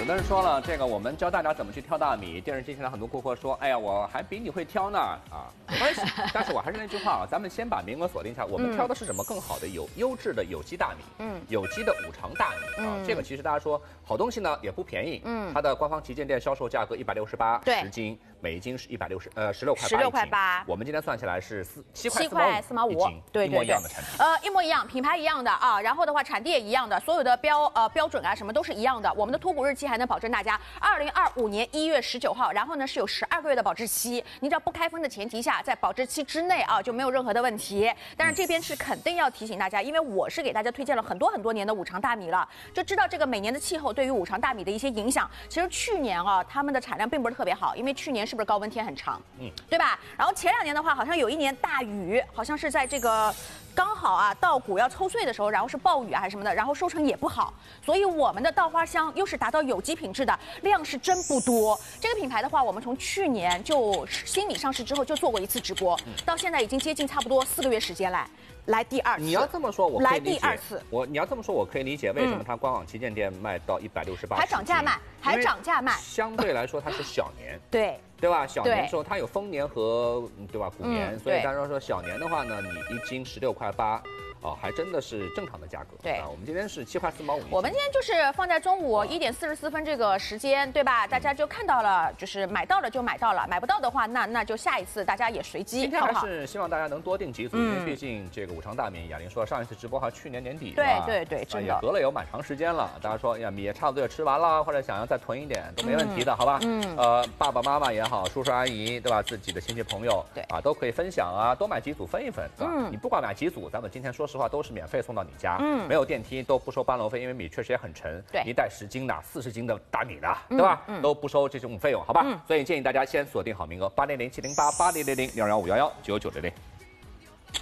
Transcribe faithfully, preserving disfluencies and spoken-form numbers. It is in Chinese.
的人说了，这个我们教大家怎么去挑大米。电视机前的很多顾客说，哎呀，我还比你会挑呢啊，没关系。但是我还是那句话啊，咱们先把名额锁定下，我们挑的是什么更好的有优质的有机大米，嗯，有机的五常大米啊。这个其实大家说好东西呢也不便宜，嗯，它的官方旗舰店销售价格一百六十八十斤，每一斤是一百六十呃十六块八，十六块八。我们今天算起来是四七块四毛四毛五，对，一模一样的产品， 呃，一模一样，品牌一样的啊，然后的话产地也一样的，所有的标呃标准啊什么都是一样的。我们的脱捕日期还能保证大家二零二五年一月十九号，然后呢是有十二个月的保质期，你只要不开封的前提下，在保质期之内啊就没有任何的问题。但是这边是肯定要提醒大家，因为我是给大家推荐了很多很多年的五常大米了，就知道这个每年的气候对于五常大米的一些影响。其实去年啊，他们的产量并不是特别好，因为去年是不是高温天很长，嗯，对吧？然后前两年的话，好像有一年大雨，好像是在这个刚好啊稻谷要抽穗的时候，然后是暴雨啊还是什么的，然后收成也不好，所以我们的稻花香又是达到有机品质的，量是真不多。这个品牌的话，我们从去年就新米上市之后就做过一次直播，嗯、到现在已经接近差不多四个月时间了。来第二次， 你要这么说，我来第二次， 我你要这么说，我可以理解为什么它官网旗舰店卖到一百六十八， 还涨价卖，还涨价卖。 相对来说，它是小年， 对对吧？小年的时候它有丰年和对吧谷年，嗯、所以当然说小年的话呢，你一斤十六块八。哦，还真的是正常的价格。 对啊，我们今天是七块四毛五。 我们今天就是放在中午一点四十四分这个时间，对吧？大家就看到了，就是买到了就买到了，买不到的话，那那就下一次大家也随机。 今天还是希望大家能多订几组，因为毕竟这个五常大米，雅玲说上一次直播还去年年底， 对对对，真的也隔了有蛮长时间了。大家说，哎呀，米也差不多也吃完了，或者想要再囤一点都没问题的，好吧？嗯，呃，爸爸妈妈也好，叔叔阿姨，对吧？自己的亲戚朋友，对啊，都可以分享啊，多买几组分一分，对吧？你不管买几组，咱们今天说实话都是免费送到你家，嗯，没有电梯都不收搬楼费，因为米确实也很沉，对，一袋十斤的、四十斤的大米的，对吧？嗯，都不收这种费用，好吧？所以建议大家先锁定好名额，八零零七零八八零零零六幺五幺幺九九零零。